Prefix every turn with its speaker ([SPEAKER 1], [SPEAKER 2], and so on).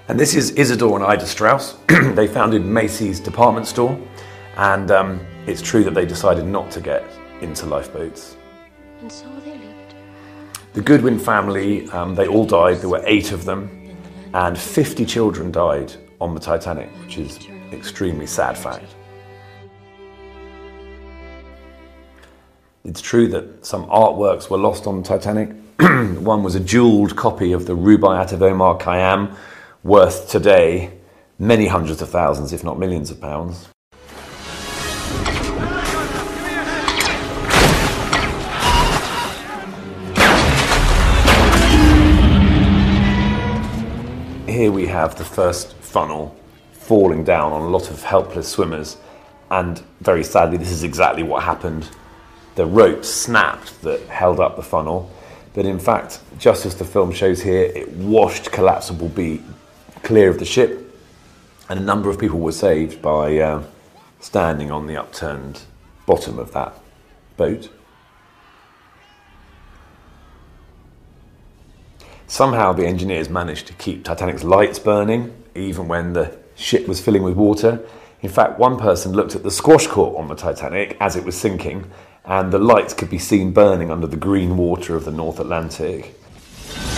[SPEAKER 1] And this is Isidore and Ida Strauss. They founded Macy's department store, and it's true that they decided not to get into lifeboats.
[SPEAKER 2] And so they lived.
[SPEAKER 1] The Goodwin family, they all died. There were 8 of them, and 50 children died on the Titanic, which is an extremely sad fact. It's true that some artworks were lost on the Titanic. One was a jewelled copy of the Rubaiyat of Omar Khayyam, worth today many hundreds of thousands, if not millions of pounds. Here we have the first funnel falling down on a lot of helpless swimmers, and very sadly this is exactly what happened. The rope snapped that held up the funnel, but in fact, just as the film shows here, it washed Collapsible B clear of the ship, and a number of people were saved by standing on the upturned bottom of that boat. Somehow the engineers managed to keep Titanic's lights burning, even when the ship was filling with water. In fact, one person looked at the squash court on the Titanic as it was sinking, and the lights could be seen burning under the green water of the North Atlantic.